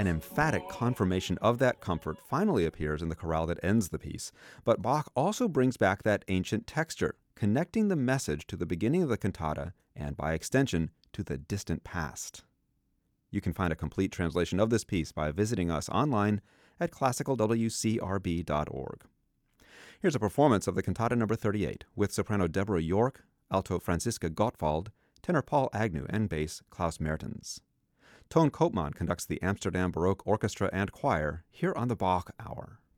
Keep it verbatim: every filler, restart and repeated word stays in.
emphatic confirmation of that comfort finally appears in the chorale that ends the piece, but Bach also brings back that ancient texture, connecting the message to the beginning of the cantata and, by extension, to the distant past. You can find a complete translation of this piece by visiting us online at classical w c r b dot org. Here's a performance of the Cantata number thirty-eight with soprano Deborah York, alto Franziska Gottwald, tenor Paul Agnew, and bass Klaus Mertens. Toon Koopman conducts the Amsterdam Baroque Orchestra and Choir here on the Bach Hour.